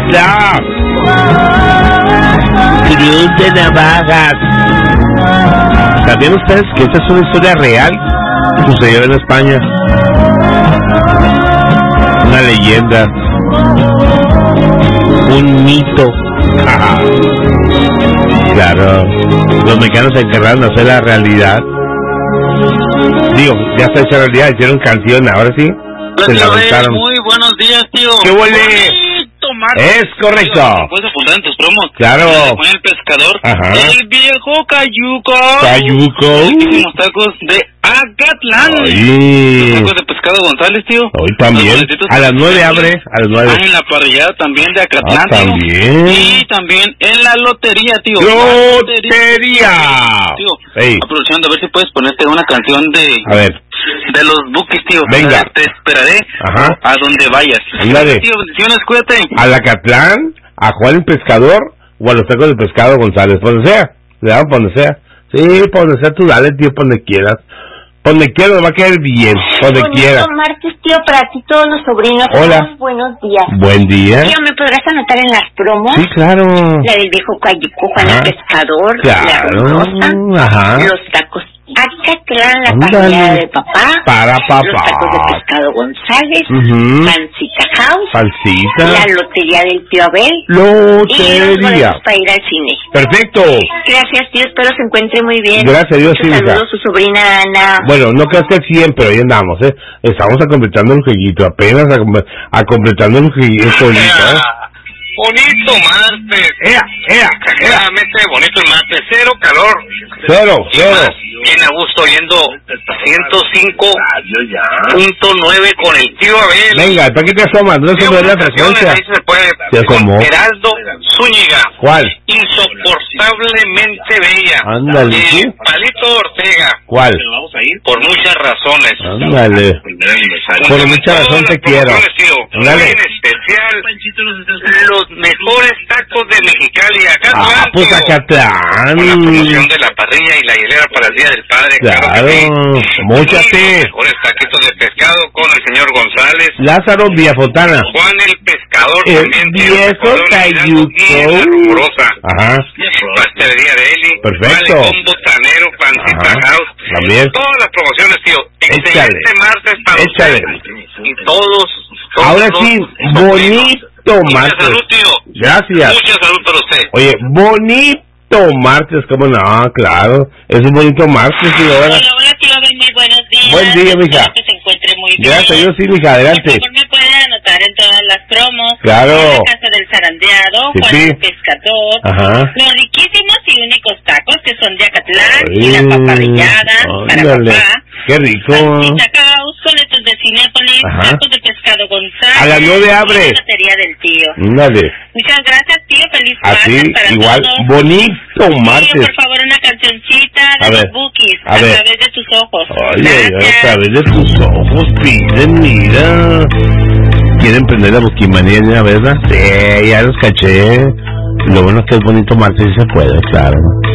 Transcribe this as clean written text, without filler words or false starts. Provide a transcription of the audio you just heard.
Stop. Cruz de navajas. ¿Sabían ustedes que esta es una historia real? Sucedió en España. Una leyenda. Un mito. Claro. Los mexicanos se encargaron de hacer la realidad. Digo, ya está hecha realidad, hicieron canción, ahora sí. Se la aventaron. Muy buenos días, tío. ¿Qué huele? Es correcto. ¿Puedes apuntar en tus promos? Claro. Con el pescador. Ajá. El viejo Cayuco. Cayuco. Los tacos de Acatlán. Oye. Los tacos de pescado González, tío. Hoy también. A las 9 abre. A las 9. En la parrillada también de Acatlán, tío. También. Y también en la lotería, tío. ¡Lotería! Tío, hey, aprovechando a ver si puedes ponerte una canción de... A ver. De los Bukis, tío. Venga. Te esperaré. Ajá. A donde vayas. Ándale. Tío, bendiciones, cuídate. ¿A la Acatlán? ¿A Juan el Pescador? ¿O a los tacos de pescado González? Por donde sea. Le damos por donde sea. Sí, por donde sea tú dale, tío, por donde quieras. Por donde quieras, nos va a quedar bien. Por donde quieras. Bonito martes, tío, para ti todos los sobrinos. Hola. Buenos días. Buen día. Tío, ¿me podrás anotar en las promos? Sí, claro. La del viejo Cayuco, Juan el Pescador. Claro. La rosa, ajá. los tacos Acatlán, la Ándale. parrillada de papá. Para papá. Los tacos de pescado González. Pancita House. Falsita. La lotería del tío Abel. Lotería. Y los boletos para ir al cine. Perfecto. Gracias, tío, espero se encuentre muy bien. Gracias a Dios, sí, hija. Saludos a su sobrina Ana. Bueno, no creas que al 100, pero ahí andamos, ¿eh? Estamos a completando el jueguito, apenas a completando el jueguito, ¿eh? Bonito martes. Exageradamente bonito el martes. Cero calor. Cero. Bien a gusto oyendo 105.9 con el tío Abel. Venga, ¿para qué te asomas? No se puede la frecuencia. Ahí se puede. ¿Se asomó? Heraldo Zúñiga. ¿Cuál? Insoportablemente bella. Ándale, ¿sí? Palito Ortega. ¿Cuál? Por muchas razones. Ándale. Por muchas razones te quiero. Ándale. En especial, los mejores tacos de Mexicali. Acatlán. Pues Acatlán. Con la promoción de la parrilla y la hielera para el Día del Padre. Claro. Móchate. Los mejores taquitos de pescado con el señor González. Lázaro Villafontana. Juan el Pescador El también. viejo Cayuco. Ajá. Pastelería de Eli. Perfecto. Malecón Botanero, Pancita House. También. Todas las promociones, tío. Excelente martes para Échale. ustedes. Y todos Ahora sí, bonito Mucha martes. salud, tío. Gracias. Mucha salud para usted. Oye, bonito martes, ¿cómo no? Claro, es un bonito martes, tío. Hola, tío Abel, muy buenos días. Buen día, mija. Espero que se encuentre muy bien. Gracias a Dios, sí, mija, adelante. Por favor, me pueden anotar en todas las promos. Claro. En la casa del zarandeado, Sí, Juan sí. el Pescador. Ajá. Los riquísimos y únicos tacos que son de Acatlán. Ay, Y la paparrillada para ándale. papá. Qué rico. Pancita House, boletos de Cinépolis, Ajá. tacos de pescado González. A las 9 abre. Y la lotería del tío. Dale. Muchas gracias, tío. Feliz Así, martes para igual, todos. bonito Tío, martes. por favor, una cancioncita A de ver, los Bukis. a A ver. través de tus ojos. Oye, Gracias. a través de tus ojos piden, mira. ¿Quieren prender la boquimanía ya, verdad? Sí, ya los caché. Lo bueno es que es bonito martes y se puede, claro.